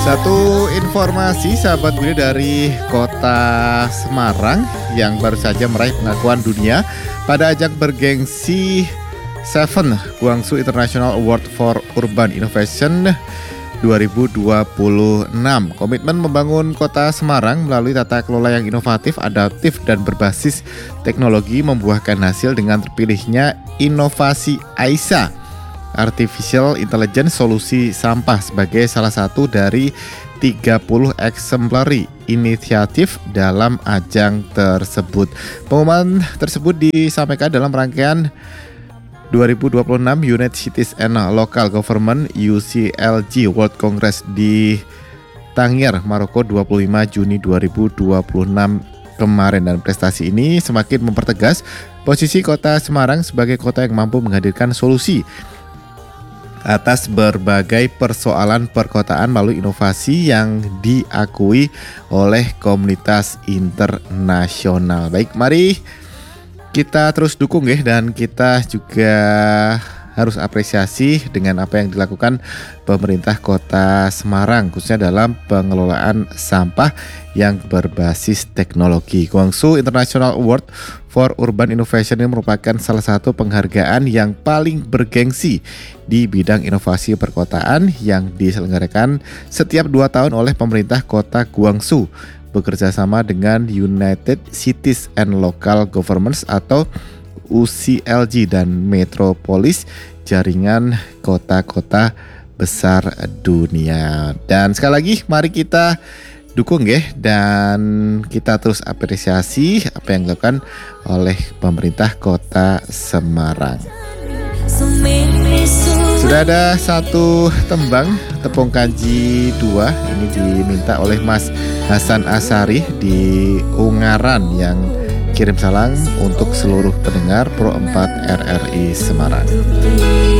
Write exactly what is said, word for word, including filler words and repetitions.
Satu informasi sahabat Budi dari kota Semarang yang baru saja meraih pengakuan dunia pada ajang bergengsi Seven Guangzhou International Award for Urban Innovation dua ribu dua puluh enam. Komitmen membangun kota Semarang melalui tata kelola yang inovatif, adaptif, dan berbasis teknologi membuahkan hasil dengan terpilihnya inovasi AISA, Artificial Intelligence Solusi Sampah, sebagai salah satu dari tiga puluh exemplary inisiatif dalam ajang tersebut. Pengumuman tersebut disampaikan dalam rangkaian dua ribu dua puluh enam United Cities and Local Government U C L G World Congress di Tangier, Maroko dua puluh lima Juni dua ribu dua puluh enam kemarin. Dan prestasi ini semakin mempertegas posisi kota Semarang sebagai kota yang mampu menghadirkan solusi atas berbagai persoalan perkotaan melalui inovasi yang diakui oleh komunitas internasional. Baik, mari kita terus dukung ya, dan kita juga harus apresiasi dengan apa yang dilakukan pemerintah Kota Semarang, khususnya dalam pengelolaan sampah yang berbasis teknologi. Guangzhou International Award for Urban Innovation ini merupakan salah satu penghargaan yang paling bergengsi di bidang inovasi perkotaan yang diselenggarakan setiap dua tahun oleh pemerintah Kota Guangzhou bekerja sama dengan United Cities and Local Governments atau U C L G dan Metropolis, jaringan kota-kota besar dunia. Dan sekali lagi mari kita dukung ya, dan kita terus apresiasi apa yang dilakukan oleh pemerintah Kota Semarang. Sudah ada satu tembang Tepung Kanji dua, ini diminta oleh Mas Hasan Asari di Ungaran yang kirim salam untuk seluruh pendengar Pro empat R R I Semarang.